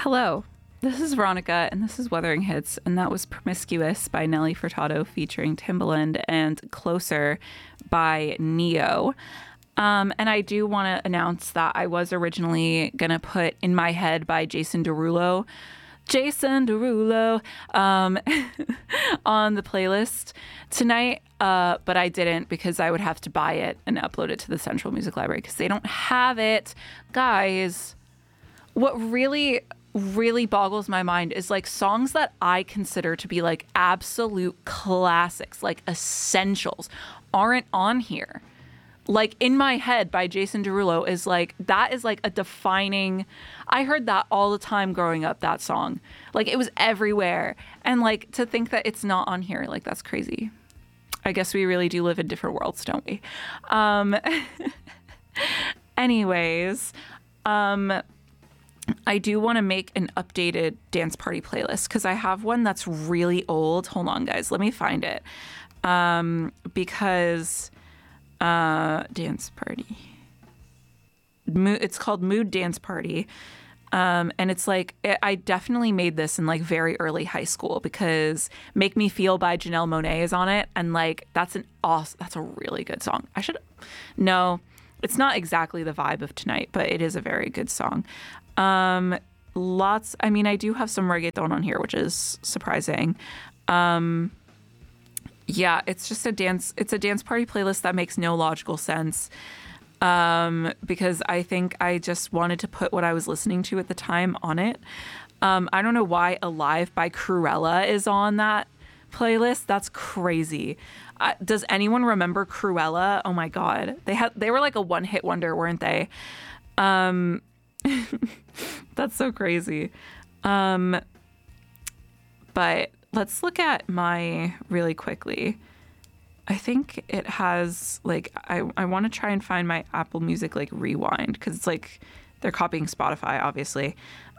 Hello, this is Veronica, and this is Wuthering Hits, and that was Promiscuous by Nelly Furtado featuring Timbaland and Closer by Neo. And I do want to announce that I was originally going to put In My Head by Jason Derulo on the playlist tonight, but I didn't because I would have to buy it and upload it to the Central Music Library because they don't have it. Guys, what really boggles my mind is like songs that I consider to be like absolute classics, like essentials, aren't on here. Like In My Head by Jason Derulo is like, that is like a defining, I heard that all the time growing up, that song. Like it was everywhere. And like to think that it's not on here, like that's crazy. I guess we really do live in different worlds, don't we? Anyways, I do want to make an updated dance party playlist because I have one that's really old. Hold on, guys. Let me find it. Because dance party. It's called Mood Dance Party. And it's like, I definitely made this in like very early high school because Make Me Feel by Janelle Monáe is on it. And like, that's a really good song. No, it's not exactly the vibe of tonight, but it is a very good song. I do have some reggaeton on here, which is surprising. Yeah, it's just a dance party playlist that makes no logical sense. Because I think I just wanted to put what I was listening to at the time on it. I don't know why Alive by Cruella is on that playlist. That's crazy. Does anyone remember Cruella? Oh my God. They were like a one-hit wonder, weren't they? That's so crazy. But let's look at really quickly. I think it has like, I want to try and find my Apple Music like rewind because it's like they're copying Spotify, obviously.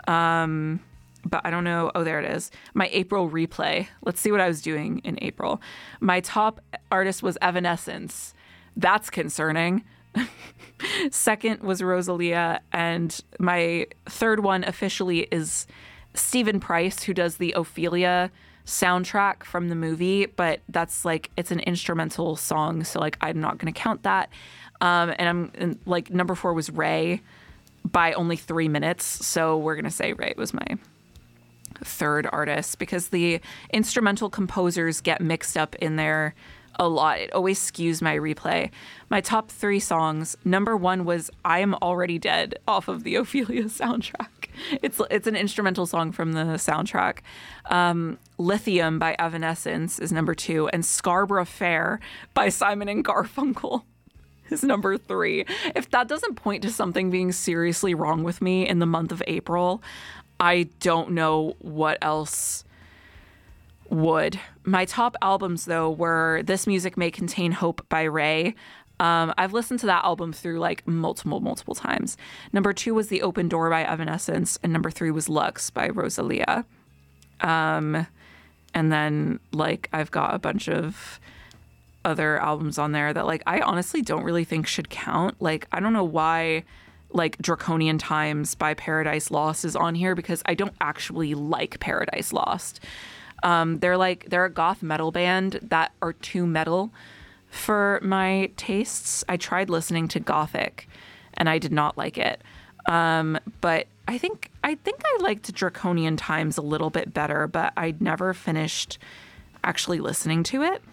But I don't know. Oh, there it is. My April replay. Let's see what I was doing in April. My top artist was Evanescence. That's concerning. Second was Rosalia, and my third one officially is Stephen Price, who does the Ophelia soundtrack from the movie, but that's like, it's an instrumental song, so like I'm not going to count that. And like number 4 was Ray by only 3 minutes, so we're going to say Ray was my third artist because the instrumental composers get mixed up in there a lot. It always skews my replay. My top 3 songs, number 1 was I Am Already Dead off of the Ophelia soundtrack. It's an instrumental song from the soundtrack. Lithium by Evanescence is number 2, and Scarborough Fair by Simon and Garfunkel is number 3. If that doesn't point to something being seriously wrong with me in the month of April, I don't know what else would. My top albums, though, were This Music May Contain Hope by Ray. I've listened to that album through like multiple times. Number 2 was The Open Door by Evanescence, and number 3 was Lux by Rosalia. And then like I've got a bunch of other albums on there that like I honestly don't really think should count. Like I don't know why like Draconian Times by Paradise Lost is on here because I don't actually like Paradise Lost. They're a goth metal band that are too metal for my tastes. I tried listening to Gothic and I did not like it. But I think I liked Draconian Times a little bit better, but I never finished actually listening to it.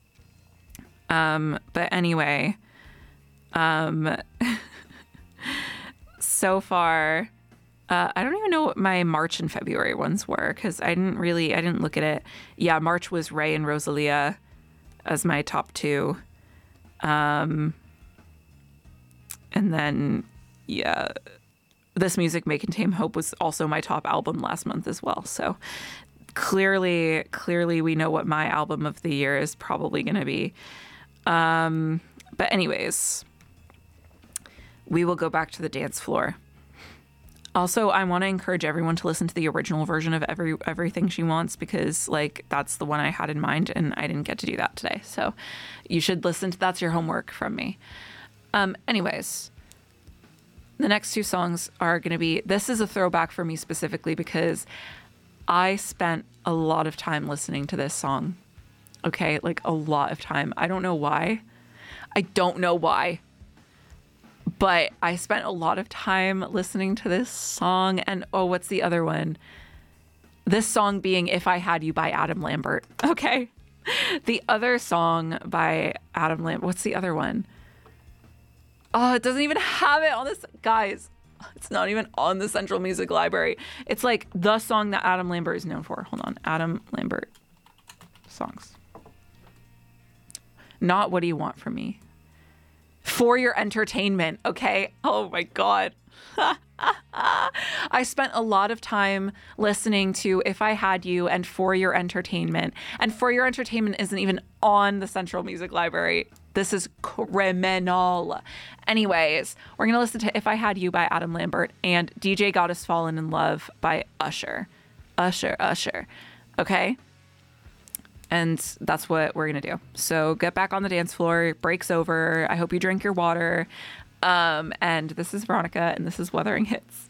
But anyway, so far, I don't even know what my March and February ones were because I didn't look at it. Yeah, March was Ray and Rosalia as my top 2. And then, yeah, This Music May Contain Hope was also my top album last month as well. So clearly we know what my album of the year is probably going to be. But anyways, we will go back to the dance floor. Also, I want to encourage everyone to listen to the original version of Everything She Wants because, like, that's the one I had in mind, and I didn't get to do that today. So you should listen to that's your homework from me. Anyways, The next two songs are going to be, this is a throwback for me specifically because I spent a lot of time listening to this song. Okay, like a lot of time. I don't know why. But I spent a lot of time listening to this song. And oh, what's the other one? This song being If I Had You by Adam Lambert. Okay. The other song by Adam Lambert. What's the other one? Oh, it doesn't even have it on this. Guys, it's not even on the Central Music Library. It's like the song that Adam Lambert is known for. Hold on. Adam Lambert songs. Not What Do You Want From Me? For Your Entertainment. Okay. Oh my God. I spent a lot of time listening to If I Had You and For Your Entertainment. And For Your Entertainment isn't even on the Central Music Library. This is criminal. Anyways, we're going to listen to If I Had You by Adam Lambert and DJ Goddess Fallen in Love by Usher. Usher. Okay? And that's what we're going to do. So get back on the dance floor. Break's over. I hope you drink your water. And this is Veronica, and this is Wuthering Hits.